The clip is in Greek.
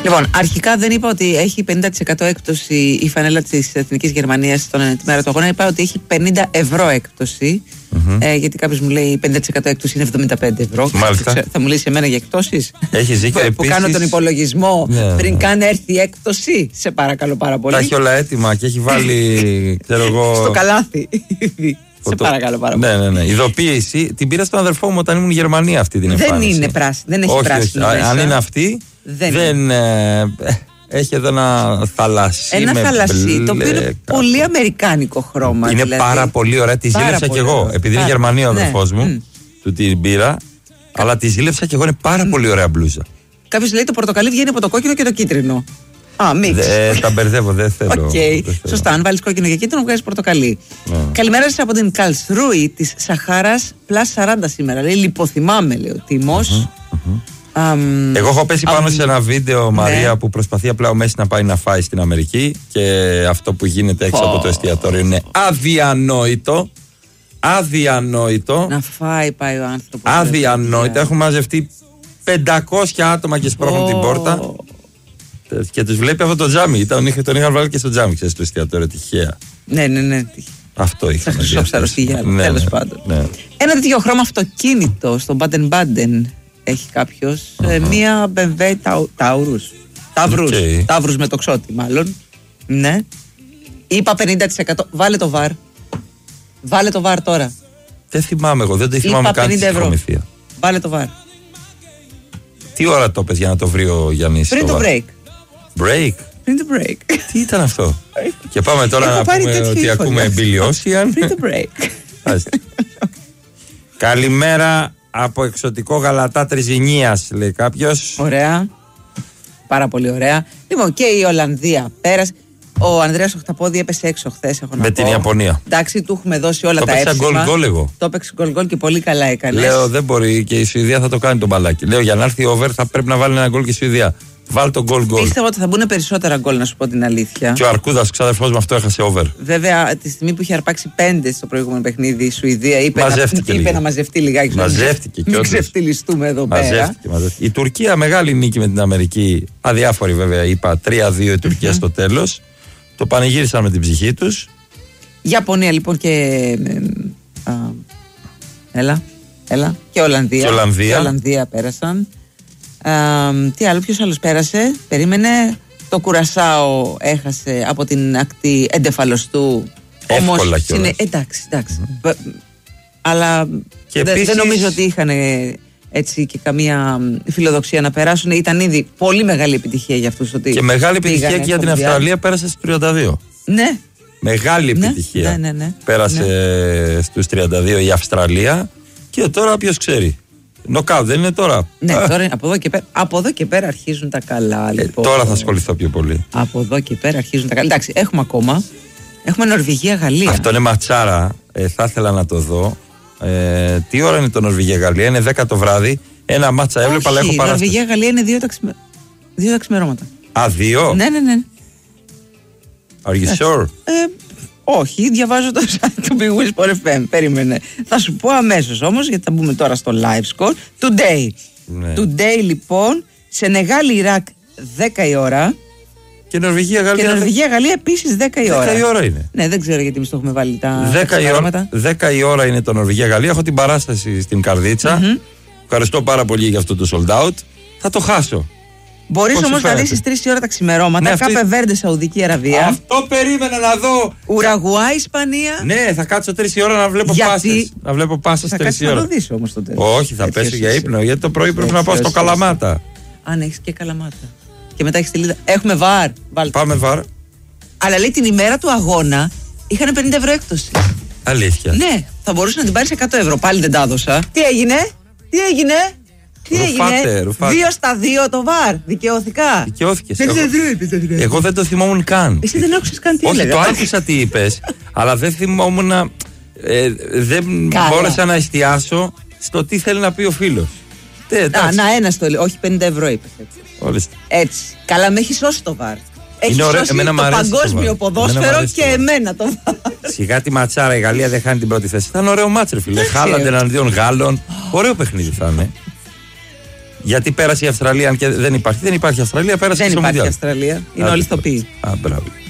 Λοιπόν, αρχικά δεν είπα ότι έχει 50% έκπτωση η φανέλα της Εθνικής Γερμανίας τη μέρα του αγώνα. Είπα ότι έχει 50 ευρώ έκπτωση. Γιατί κάποιος μου λέει 50% έκπτωση είναι 75 ευρώ. Μάλιστα. Θα μου λύσει εμένα για εκπτώσεις. Έχει δίκιο. Που κάνω τον υπολογισμό πριν καν έρθει η έκπτωση. Σε παρακαλώ πάρα πολύ. Τα έχει όλα έτοιμα και έχει βάλει. Ξέρω εγώ. Στο καλάθι. Σε παρακαλώ πάρα πολύ. Ναι. Ειδοποίηση την πήρα στον αδερφό μου όταν ήμουν η Γερμανία αυτή την εμφάνιση. Δεν είναι πράσινη. Δεν έχει πράσινο. Αν είναι αυτή. Δεν. Έχει εδώ ένα θαλασσί. Ένα θαλασσί, το οποίο είναι πολύ αμερικάνικο χρώμα. Είναι δηλαδή πάρα πολύ ωραία. Τη ζήλεψα κι εγώ. Επειδή είναι Γερμανία ο αδερφός μου, του την πήρα. Αλλά τη ζήλεψα κι εγώ. Είναι πάρα πολύ ωραία μπλούζα. Κάποιος λέει το πορτοκαλί βγαίνει από το κόκκινο και το κίτρινο. Μίξ. Τα μπερδεύω, δεν θέλω. Σωστά, αν βάλεις κόκκινο και κίτρινο, βγάζεις πορτοκαλί. Καλημέρα σας από την Καλσρούη της Σαχάρας, +40 σήμερα. Λέει, λιποθυμάμαι, λέει ο Τίμος. Εγώ έχω πέσει πάνω σε ένα βίντεο, Μαρία, που προσπαθεί απλά ο Μέση να πάει να φάει στην Αμερική και αυτό που γίνεται έξω από το εστιατόριο είναι αδιανόητο. Αδιανόητο. Να φάει, πάει ο άνθρωπος. Αδιανόητο. Έχουν μαζευτεί 500 άτομα και σπρώχνουν την πόρτα και τους βλέπει αυτό το τζάμι. Τον είχαν βάλει και στο τζάμι, ξέρεις, στο εστιατόριο, τυχαία. Ναι. Αυτό είχαμε. Σε χρυσό ψαροστιγιά, τέλος πάντων. Ένα τέτοιο χρώμα αυτοκίνητο στο Baden-Baden έχει κάποιος. Μία BMW Taurus. Ταύρους με τοξότη, μάλλον. Ναι. Είπα 50%. Βάλε το βαρ. Βάλε το βαρ τώρα. Δεν θυμάμαι εγώ, δεν το θυμάμαι καν τη συμφωνηθία. Βάλε το βαρ. Τι ώρα το πες για να το βρει ο Γιάννης? Πριν το break. Break? Πριν το break. Τι ήταν αυτό? Και πάμε τώρα να πούμε ότι ακούμε Billy Ocean. Πριν το break. Καλημέρα από εξωτικό Γαλατά Τριζινίας, λέει κάποιος. Ωραία. Πάρα πολύ ωραία. Λοιπόν, και η Ολλανδία πέρασε. Ο Ανδρέας Οχταπόδη έπεσε έξω χθες. Με την Ιαπωνία. Εντάξει, του έχουμε δώσει όλα τα έψημα. Το έπαιξε γκολ εγώ. Το έπαιξε γκολ και πολύ καλά έκανε. Λέω δεν μπορεί και η Σουηδία θα το κάνει τον μπαλάκι. Λέω για να έρθει over θα πρέπει να βάλει ένα γκολ και η Σουηδία. Βάλει τον γκολ. Πίστευα ότι θα μπουν περισσότερα γκολ, να σου πω την αλήθεια. Και ο Αρκούδας, ο ξαδερφός μου, αυτό έχασε over. Βέβαια, τη στιγμή που είχε αρπάξει 5 στο προηγούμενο παιχνίδι, η Σουηδία είπε να μαζευτεί λιγάκι. Μαζεύτηκε και μην ξεφτυλιστούμε εδώ πέρα. Η Τουρκία, μεγάλη νίκη με την Αμερική. Αδιάφορη βέβαια, είπα 3-2 η Τουρκία στο τέλος. Το πανηγύρισαν με την ψυχή τους. Ιαπωνία λοιπόν και. Έλα. Και Ολλανδία. Και Ολλανδία πέρασαν. Τι άλλο, ποιος άλλος πέρασε? Περίμενε. Το Κουρασάο έχασε από την ακτή εντεφαλωστού. Εύκολα κιόλας. Εντάξει. Αλλά δεν νομίζω ότι είχαν έτσι και καμία φιλοδοξία να περάσουν. Ήταν ήδη πολύ μεγάλη επιτυχία για αυτούς. Ότι και μεγάλη επιτυχία και για την Αυστραλία, πέρασε στους 32. Ναι. Μεγάλη επιτυχία. Ναι. Πέρασε στους 32 η Αυστραλία. Και τώρα ποιος ξέρει. Νοκάουτ δεν είναι τώρα? Ναι, τώρα είναι από εδώ και πέρα αρχίζουν τα καλά. Λοιπόν. Τώρα θα ασχοληθώ πιο πολύ. Από εδώ και πέρα αρχίζουν τα καλά. Εντάξει, έχουμε ακόμα. Έχουμε Νορβηγία-Γαλλία. Αυτό είναι ματσάρα. Θα ήθελα να το δω. Τι ώρα είναι το Νορβηγία-Γαλλία? Είναι 10 το βράδυ. Ένα μάτσα έβλεπα, αλλά έχω παράσταση. Η Νορβηγία-Γαλλία είναι 2 τα ξημερώματα. 2? Ναι. Are you sure? Όχι, διαβάζω το site του Big Win Sport FM. Περίμενε. Θα σου πω αμέσως όμως, γιατί θα μπούμε τώρα στο live score. Today. Ναι. Today λοιπόν, Σενεγάλη-Ιράκ 10 η ώρα. Και Νορβηγία-Γαλλία. Και Νορβηγία-Γαλλία επίσης 10 η ώρα. 10 η ώρα είναι. Ναι, δεν ξέρω γιατί εμείς το έχουμε βάλει τα 10 η ώρα είναι το Νορβηγία-Γαλλία. Έχω την παράσταση στην Καρδίτσα. Ευχαριστώ πάρα πολύ για αυτό το sold out. Θα το χάσω. Μπορείς όμως να δεις στις 3 η ώρα τα ξημερώματα. Ναι, Κάπε Βέρντε, Σαουδική Αραβία. Αυτό περίμενα να δω. Ουρουγουάη, Ισπανία. Ναι, θα κάτσω 3 η ώρα να βλέπω πάσες. Να βλέπω πάσες 3 η ώρα. Θα το δεις όμως το τέλος. Όχι, θα πέσω για ύπνο. Γιατί το πρωί πρέπει να πάω στο Καλαμάτα. Αν έχεις και Καλαμάτα. Και μετά έχεις τη Λίδα. Έχουμε βαρ. Πάμε βαρ. Αλλά λέει την ημέρα του αγώνα είχαν 50 ευρώ έκπτωση. Αλήθεια? Ναι, θα μπορούσε να την πάρει 100 ευρώ. Πάλι δεν τα έδωσα. Τι έγινε? 2 στα 2 το βαρ. Δικαιώθηκα. Δικαιώθηκες. Εγώ δεν το θυμόμουν καν. Εσύ δεν άκουσες καν τι έλεγα? Όχι, το άκουσα τι είπες, αλλά δεν θυμόμουν. Δεν μπόρεσα να εστιάσω στο τι θέλει να πει ο φίλος. Ένα το λέει. Όχι, 50 ευρώ είπες. Έτσι. Καλά, με έχει σώσει το βαρ. Έχει σώσει το παγκόσμιο ποδόσφαιρο και εμένα το βαρ. Σιγά τη ματσάρα, η Γαλλία δεν χάνει την πρώτη θέση. Θα είναι ωραίο μάτσο, φίλε. Χάλαντε εναντίον Γάλλων. Ωραίο παιχνίδι θα είναι. Γιατί πέρασε η Αυστραλία, αν και δεν υπάρχει. Δεν υπάρχει Αυστραλία, πέρασε δεν στο Μουντιάλ. Δεν υπάρχει Αυστραλία. Είναι όλοι ηθοποιοί. Μπράβο.